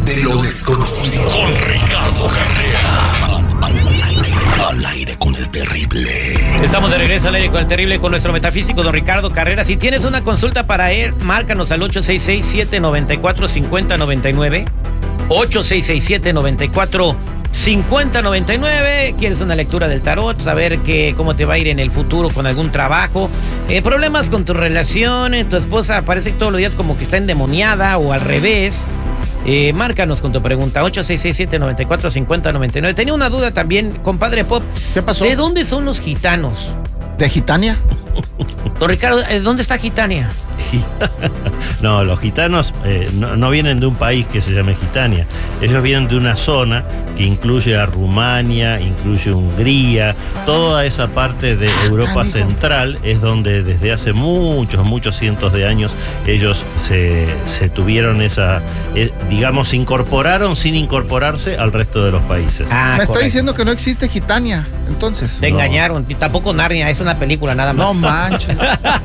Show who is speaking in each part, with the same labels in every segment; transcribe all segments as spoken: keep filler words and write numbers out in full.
Speaker 1: de lo desconocido. Con Ricardo Carrera. Al, al, al, aire, al aire con el terrible.
Speaker 2: Estamos de regreso al aire con el terrible con nuestro metafísico don Ricardo Carrera. Si tienes una consulta para él, márcanos al ocho seis seis, siete nueve cuatro, cinco cero nueve nueve. ocho seis seis, siete nueve cuatro, cinco cero nueve nueve. ¿Quieres una lectura del tarot? Saber que, cómo te va a ir en el futuro con algún trabajo. Eh, problemas con tu relación. Eh, tu esposa parece que todos los días como que está endemoniada o al revés. Eh, márcanos con tu pregunta. ocho seis seis, siete nueve cuatro, cinco cero nueve nueve. Tenía una duda también, compadre Pop.
Speaker 3: ¿Qué pasó?
Speaker 2: ¿De dónde son los gitanos?
Speaker 3: ¿De Gitania?
Speaker 2: Don Ricardo, ¿dónde está Gitania?
Speaker 4: No, los gitanos eh, no, no vienen de un país que se llame Gitania. Ellos vienen de una zona que incluye a Rumania, incluye Hungría, toda esa parte de Europa Central es donde desde hace muchos, muchos cientos de años ellos se, se tuvieron esa, eh, digamos, se incorporaron sin incorporarse al resto de los países.
Speaker 2: Ah,
Speaker 3: Me está
Speaker 2: correcto.
Speaker 3: diciendo que no existe Gitania, entonces.
Speaker 2: Te
Speaker 4: No.
Speaker 2: engañaron. Y tampoco Narnia, es una película nada más.
Speaker 3: No manches.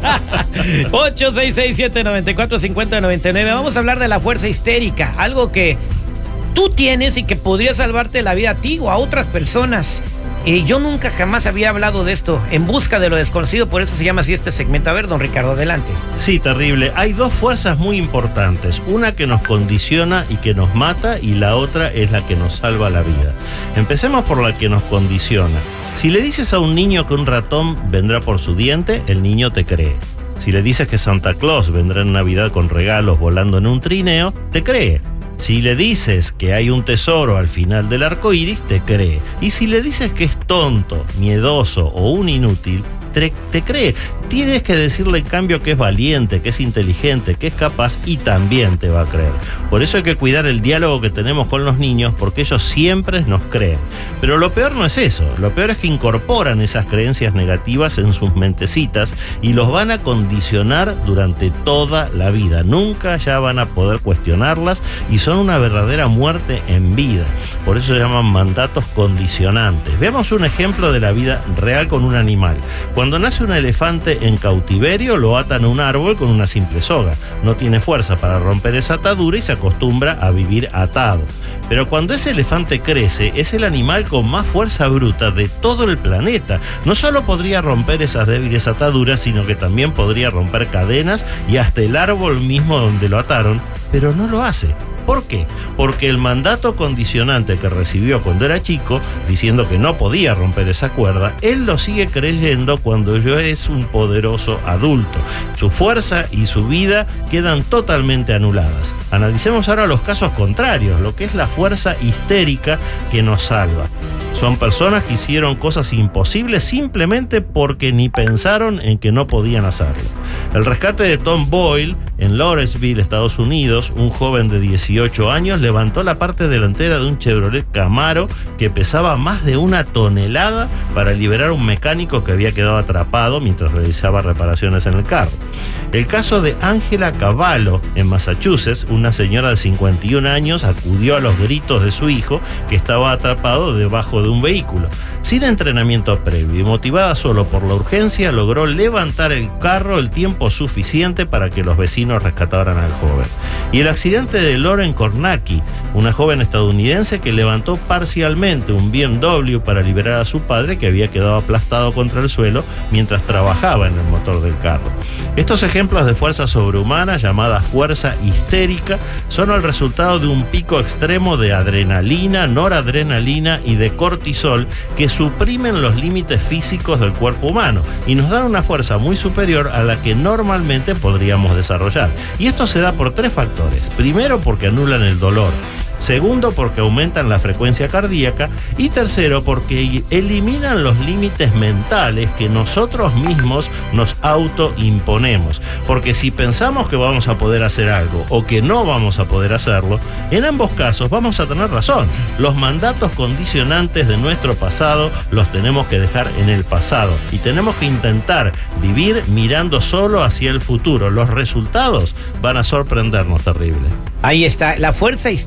Speaker 2: ocho seis seis, siete nueve cuatro, cinco cero nueve nueve. Vamos a hablar de la fuerza histérica, algo que tú tienes y que podría salvarte la vida a ti o a otras personas. Y yo nunca jamás había hablado de esto, En busca de lo desconocido, por eso se llama así este segmento. A ver, don Ricardo, adelante.
Speaker 4: Sí, terrible. Hay dos fuerzas muy importantes, una que nos condiciona y que nos mata y la otra es la que nos salva la vida. Empecemos por la que nos condiciona. Si le dices a un niño que un ratón vendrá por su diente, el niño te cree. Si le dices que Santa Claus vendrá en Navidad con regalos volando en un trineo, te cree. Si le dices que hay un tesoro al final del arco iris, te cree. Y si le dices que es tonto, miedoso o un inútil, te, te cree. Tienes que decirle en cambio que es valiente, que es inteligente, que es capaz y también te va a creer. Por eso hay que cuidar el diálogo que tenemos con los niños porque ellos siempre nos creen. Pero lo peor no es eso, lo peor es que incorporan esas creencias negativas en sus mentecitas y los van a condicionar durante toda la vida. Nunca ya van a poder cuestionarlas y son una verdadera muerte en vida. Por eso se llaman mandatos condicionantes. Veamos un ejemplo de la vida real con un animal. Cuando nace un elefante en cautiverio, lo atan a un árbol con una simple soga. No tiene fuerza para romper esa atadura y se acostumbra a vivir atado. Pero cuando ese elefante crece, es el animal con más fuerza bruta de todo el planeta. No solo podría romper esas débiles ataduras, sino que también podría romper cadenas y hasta el árbol mismo donde lo ataron, pero no lo hace. ¿Por qué? Porque el mandato condicionante que recibió cuando era chico, diciendo que no podía romper esa cuerda, él lo sigue creyendo cuando ya es un poderoso adulto. Su fuerza y su vida quedan totalmente anuladas. Analicemos ahora los casos contrarios, lo que es la fuerza histérica que nos salva. Son personas que hicieron cosas imposibles simplemente porque ni pensaron en que no podían hacerlo. El rescate de Tom Boyle en Lawrenceville, Estados Unidos, un joven de dieciocho años levantó la parte delantera de un Chevrolet Camaro que pesaba más de una tonelada para liberar a un mecánico que había quedado atrapado mientras realizaba reparaciones en el carro. El caso de Angela Cavallo en Massachusetts, una señora de cincuenta y un años acudió a los gritos de su hijo que estaba atrapado debajo de un vehículo. Sin entrenamiento previo y motivada solo por la urgencia, logró levantar el carro el tiempo suficiente para que los vecinos rescataran al joven. Y el accidente de Lauren Kornacki, una joven estadounidense que levantó parcialmente un B M W para liberar a su padre que había quedado aplastado contra el suelo mientras trabajaba en el motor del carro. Estos ejemplos de fuerza sobrehumana, llamada fuerza histérica, son el resultado de un pico extremo de adrenalina, noradrenalina y de cortisol que suprimen los límites físicos del cuerpo humano y nos dan una fuerza muy superior a la que normalmente podríamos desarrollar. Y esto se da por tres factores. Primero, porque anulan el dolor. Segundo, porque aumentan la frecuencia cardíaca. Y tercero, porque eliminan los límites mentales que nosotros mismos nos autoimponemos. Porque si pensamos que vamos a poder hacer algo o que no vamos a poder hacerlo, en ambos casos vamos a tener razón. Los mandatos condicionantes de nuestro pasado los tenemos que dejar en el pasado y tenemos que intentar vivir mirando solo hacia el futuro. Los resultados van a sorprendernos terrible.
Speaker 2: Ahí está, la fuerza histérica.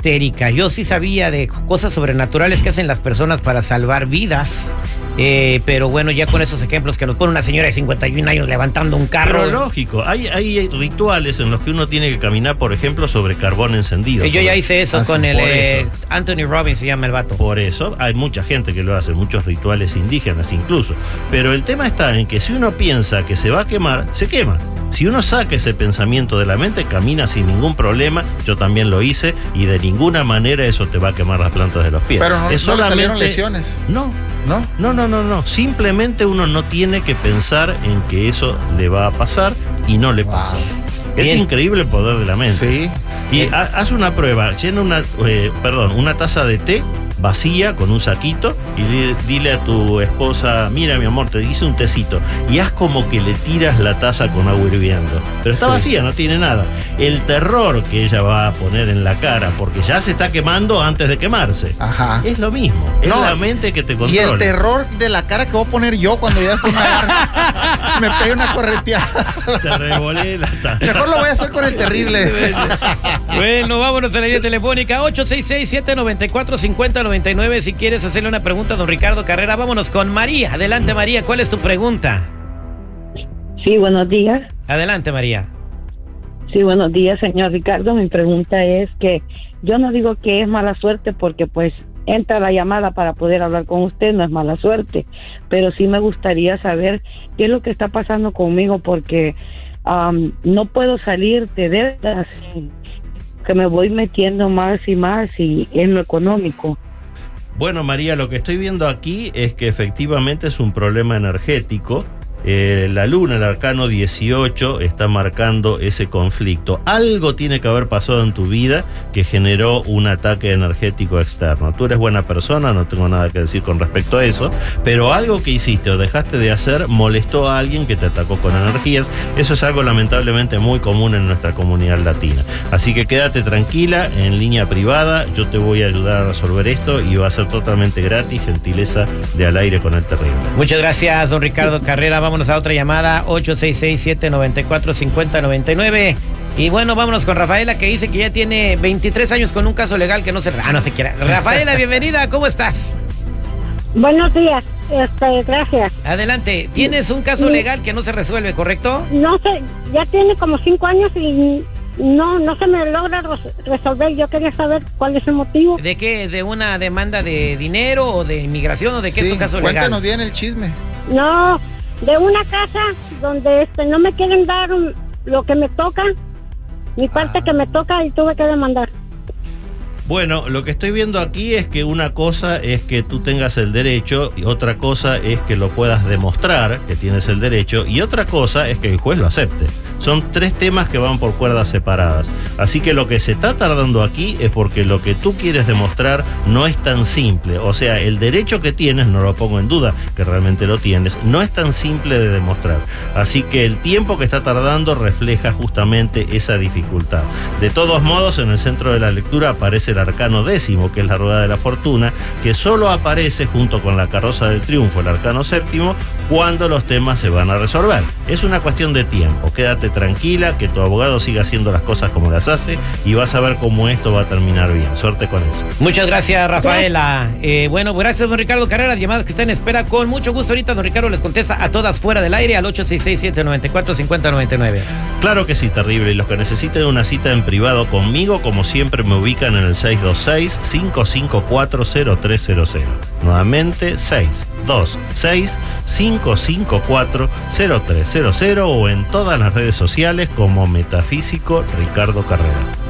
Speaker 2: Mónica. Yo sí sabía de cosas sobrenaturales que hacen las personas para salvar vidas. Eh, pero bueno, ya con esos ejemplos que nos pone una señora de cincuenta y un años levantando un carro.
Speaker 4: Pero lógico, hay, hay rituales en los que uno tiene que caminar, por ejemplo, sobre carbón encendido.
Speaker 2: Eh, yo
Speaker 4: sobre...
Speaker 2: ya hice eso
Speaker 3: Ah,
Speaker 2: con
Speaker 3: sí,
Speaker 2: el
Speaker 4: por
Speaker 2: eh,
Speaker 4: eso.
Speaker 2: Anthony Robbins, se llama el vato.
Speaker 4: Por eso hay mucha gente que lo hace, muchos rituales indígenas incluso. Pero el tema está en que si uno piensa que se va a quemar, se quema. Si uno saca ese pensamiento de la mente, camina sin ningún problema. Yo también lo hice y de ninguna manera eso te va a quemar las plantas de los pies.
Speaker 3: Pero no,
Speaker 4: es
Speaker 3: no le salieron
Speaker 4: solamente...
Speaker 3: lesiones,
Speaker 4: No,
Speaker 3: ¿no?
Speaker 4: no, no, no, no. Simplemente uno no tiene que pensar en que eso le va a pasar y no le
Speaker 3: Wow.
Speaker 4: pasa. Es
Speaker 2: Bien.
Speaker 4: increíble el poder de la mente.
Speaker 3: Sí.
Speaker 4: Y ha- haz una prueba, llena una, eh, perdón, una taza de té vacía con un saquito y di- dile a tu esposa, mira mi amor, te hice un tecito, y haz como que le tiras la taza con agua hirviendo. Pero está
Speaker 3: Sí.
Speaker 4: vacía, no tiene nada. El terror que ella va a poner en la cara, porque ya se está quemando antes de quemarse.
Speaker 3: Ajá.
Speaker 4: Es lo mismo, es
Speaker 3: No,
Speaker 4: la mente que te
Speaker 3: Y
Speaker 4: controla.
Speaker 3: el terror de la cara que voy a poner yo cuando ya después me agarre, me pegue una correteada.
Speaker 4: Te revolé la taza.
Speaker 3: Mejor lo voy a hacer con el terrible.
Speaker 2: Bueno, vámonos a la línea telefónica ocho seis seis, siete nueve cuatro, cinco cero nueve nueve. Si quieres hacerle una pregunta a don Ricardo Carrera, vámonos con María. Adelante, María, ¿cuál es tu pregunta?
Speaker 5: Sí, buenos días.
Speaker 2: Adelante, María.
Speaker 5: Sí, buenos días, señor Ricardo. Mi pregunta es que yo no digo que es mala suerte porque pues entra la llamada para poder hablar con usted, no es mala suerte, pero sí me gustaría saber qué es lo que está pasando conmigo porque um, no puedo salir de deudas, que me voy metiendo más y más y en lo económico.
Speaker 4: Bueno, María, lo que estoy viendo aquí es que efectivamente es un problema energético. Eh, la luna, el arcano dieciocho, está marcando ese conflicto. Algo tiene que haber pasado en tu vida que generó un ataque energético externo. Tú eres buena persona, no tengo nada que decir con respecto a eso, pero algo que hiciste o dejaste de hacer molestó a alguien que te atacó con energías. Eso es algo lamentablemente muy común en nuestra comunidad latina. Así que quédate tranquila, en línea privada, yo te voy a ayudar a resolver esto y va a ser totalmente gratis, gentileza de Al Aire con el Terrible.
Speaker 2: Muchas gracias, don Ricardo Carrera. Vámonos a otra llamada, ocho seis seis, siete nueve cuatro, cinco cero nueve nueve. Y bueno, vámonos con Rafaela, que dice que ya tiene veintitrés años con un caso legal que no se... Ah, no se quiera. Rafaela, bienvenida, ¿cómo estás?
Speaker 6: Buenos días, este, gracias.
Speaker 2: Adelante, tienes un caso legal que no se resuelve, ¿correcto?
Speaker 6: No sé, ya tiene como cinco años y no, no se me logra res- resolver. Yo quería saber cuál es el motivo.
Speaker 2: ¿De qué? ¿De una demanda de dinero o de inmigración o de qué es
Speaker 3: Sí,
Speaker 2: tu caso
Speaker 3: cuéntanos
Speaker 2: legal?
Speaker 3: bien el chisme.
Speaker 6: No, de una casa donde este no me quieren dar lo que me toca, mi parte que me toca y tuve que demandar.
Speaker 4: Bueno, lo que estoy viendo aquí es que una cosa es que tú tengas el derecho y otra cosa es que lo puedas demostrar que tienes el derecho y otra cosa es que el juez lo acepte. Son tres temas que van por cuerdas separadas. Así que lo que se está tardando aquí es porque lo que tú quieres demostrar no es tan simple. O sea, el derecho que tienes, no lo pongo en duda que realmente lo tienes, no es tan simple de demostrar. Así que el tiempo que está tardando refleja justamente esa dificultad. De todos modos, en el centro de la lectura aparece el arcano décimo, que es la rueda de la fortuna, que solo aparece junto con la carroza del triunfo, el arcano séptimo, cuando los temas se van a resolver. Es una cuestión de tiempo. Quédate tranquila, que tu abogado siga haciendo las cosas como las hace y vas a ver cómo esto va a terminar bien. Suerte con eso.
Speaker 2: Muchas gracias, Rafaela. Eh, bueno, gracias, don Ricardo Carrera. Las llamadas que están en espera, con mucho gusto ahorita don Ricardo les contesta a todas fuera del aire al ocho seis seis, siete nueve cuatro, cinco cero nueve nueve.
Speaker 4: Claro que sí, terrible. Y los que necesiten una cita en privado conmigo, como siempre, me ubican en el seis dos seis, cinco cinco cuatro, cero tres cero cero. Nuevamente, seis dos seis, cinco cinco cuatro, cero tres cero cero o en todas las redes sociales como Metafísico Ricardo Carrera.